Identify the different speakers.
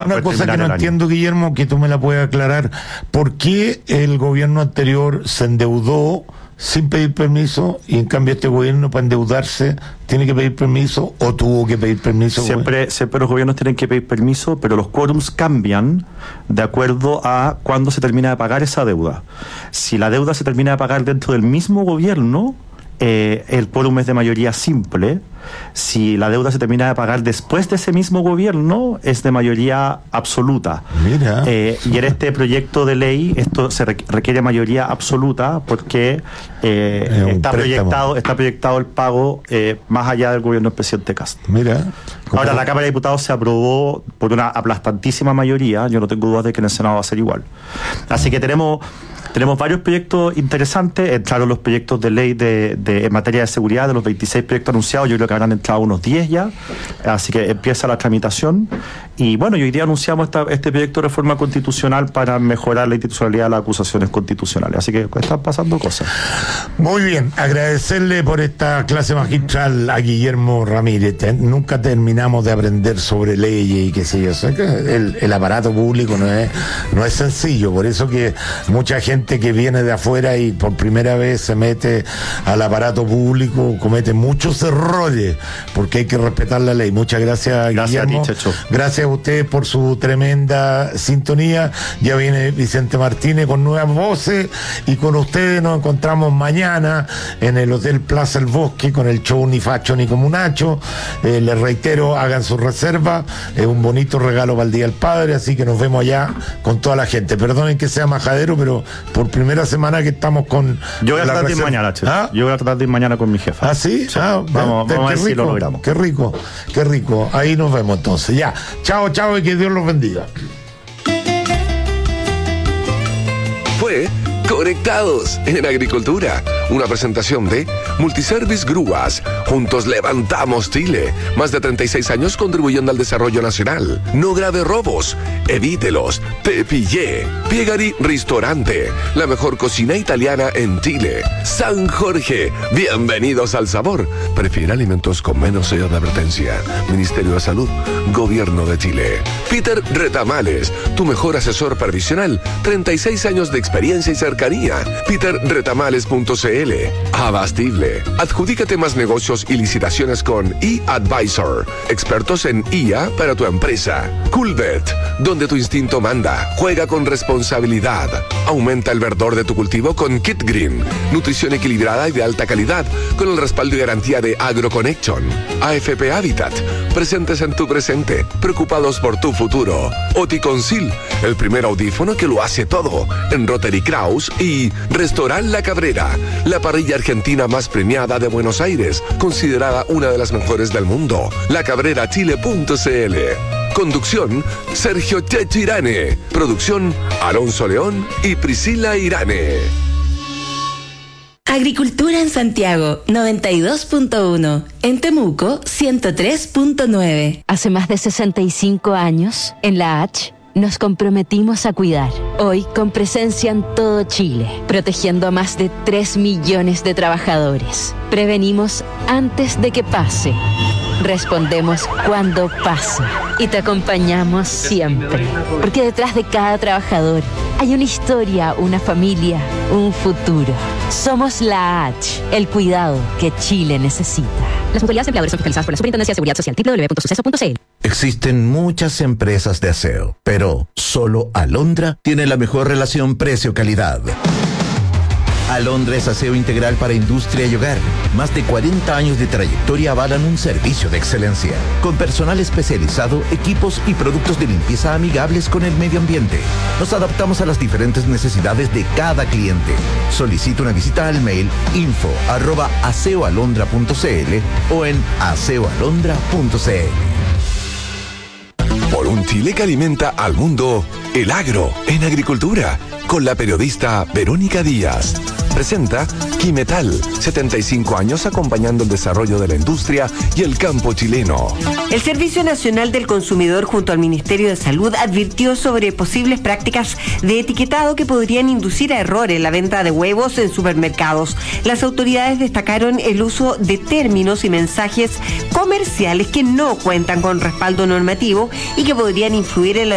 Speaker 1: una cosa que no entiendo, Guillermo, que tú me la puedes aclarar. ¿Por qué el gobierno anterior se endeudó sin pedir permiso y en cambio este gobierno, para endeudarse, tiene que pedir permiso o tuvo que pedir permiso?
Speaker 2: Siempre los gobiernos tienen que pedir permiso, pero los quórums cambian de acuerdo a cuándo se termina de pagar esa deuda. Si la deuda se termina de pagar dentro del mismo gobierno, el quórum es de mayoría simple. Si la deuda se termina de pagar después de ese mismo gobierno, es de mayoría absoluta.
Speaker 1: Mira.
Speaker 2: Y en este proyecto de ley esto se requiere mayoría absoluta porque está proyectado el pago más allá del gobierno del presidente Kast.
Speaker 1: Mira.
Speaker 2: Ahora, la Cámara de Diputados se aprobó por una aplastantísima mayoría. Yo no tengo dudas de que en el Senado va a ser igual. Así que tenemos varios proyectos interesantes. Entraron los proyectos de ley en materia de seguridad, de los 26 proyectos anunciados, yo creo que habrán entrado unos 10 ya, así que empieza la tramitación. Y bueno, hoy día anunciamos este proyecto de reforma constitucional para mejorar la institucionalidad de las acusaciones constitucionales, así que están pasando cosas.
Speaker 1: Muy bien, agradecerle por esta clase magistral a Guillermo Ramírez. Nunca terminamos de aprender sobre leyes y qué sé yo. O sea, que el aparato público no es sencillo, por eso que mucha gente que viene de afuera y por primera vez se mete al aparato público comete muchos errores, porque hay que respetar la ley. Muchas gracias, Guillermo.
Speaker 2: A ti, Checho.
Speaker 1: Gracias a ustedes por su tremenda sintonía. Ya viene Vicente Martínez con nuevas voces y con ustedes nos encontramos mañana en el Hotel Plaza El Bosque con el show Ni Facho ni Comunacho. Les reitero, hagan su reserva, es un bonito regalo para el Día del Padre, así que nos vemos allá con toda la gente. Perdonen que sea majadero, pero por primera semana que estamos con...
Speaker 2: Yo voy a tratar de ir mañana, Che.
Speaker 1: ¿Ah?
Speaker 2: Yo voy a tratar de ir mañana con mi jefa.
Speaker 1: ¿Ah, sí?
Speaker 2: Sí. Vamos a ver si lo logramos.
Speaker 1: Qué rico. Ahí nos vemos entonces. Ya. Chao y que Dios los bendiga.
Speaker 3: Fue Conectados en Agricultura, una presentación de Multiservice Grúas. Juntos levantamos Chile. Más de 36 años contribuyendo al desarrollo nacional. No grave robos, evítelos. Te pillé. Piegari Ristorante, la mejor cocina italiana en Chile. San Jorge, bienvenidos al sabor. Prefiere alimentos con menos sello de advertencia. Ministerio de Salud, Gobierno de Chile. Peter Retamales, tu mejor asesor previsional. 36 años de experiencia y cercanía. peterretamales.cl. Abastible. Adjudícate más negocios y licitaciones con eAdvisor. Expertos en IA para tu empresa. Coolbet, donde tu instinto manda. Juega con responsabilidad. Aumenta el verdor de tu cultivo con Kit Green. Nutrición equilibrada y de alta calidad con el respaldo y garantía de AgroConnection. AFP Habitat. Presentes en tu presente. Preocupados por tu futuro. Oticonsil, el primer audífono que lo hace todo. En Rotary Kraus y Restaurant La Cabrera, la parrilla argentina más premiada de Buenos Aires, considerada una de las mejores del mundo. lacabrerachile.cl. Conducción, Sergio Checho Irane. Producción, Alonso León y Priscila Irane.
Speaker 4: Agricultura en Santiago, 92.1. En Temuco, 103.9.
Speaker 5: Hace más de 65 años, en la H, nos comprometimos a cuidar. Hoy, con presencia en todo Chile, protegiendo a más de 3 millones de trabajadores. Prevenimos antes de que pase. Respondemos cuando pasa. Y te acompañamos siempre. Porque detrás de cada trabajador hay una historia, una familia, un futuro. Somos la H, el cuidado que Chile necesita. Las mutualidades empleadores son fiscalizadas por la Superintendencia de Seguridad Social. www.suceso.cl.
Speaker 6: Existen muchas empresas de aseo, pero solo Alondra tiene la mejor relación precio-calidad. Alondra es aseo integral para industria y hogar. Más de 40 años de trayectoria avalan un servicio de excelencia. Con personal especializado, equipos y productos de limpieza amigables con el medio ambiente. Nos adaptamos a las diferentes necesidades de cada cliente. Solicita una visita al mail info@aseoalondra.cl o en aseoalondra.cl.
Speaker 3: Por un Chile que alimenta al mundo, el agro en agricultura, con la periodista Verónica Díaz. Presenta Quimetal, 75 años acompañando el desarrollo de la industria y el campo chileno.
Speaker 7: El Servicio Nacional del Consumidor junto al Ministerio de Salud advirtió sobre posibles prácticas de etiquetado que podrían inducir a error en la venta de huevos en supermercados. Las autoridades destacaron el uso de términos y mensajes comerciales que no cuentan con respaldo normativo y que podrían influir en la